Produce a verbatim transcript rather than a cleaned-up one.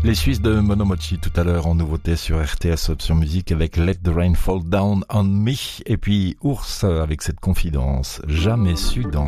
Les Suisses de Monomochi tout à l'heure en nouveauté sur R T S Option Musique avec Let the Rain Fall Down on Me et puis Ours avec cette confidence, jamais su danser.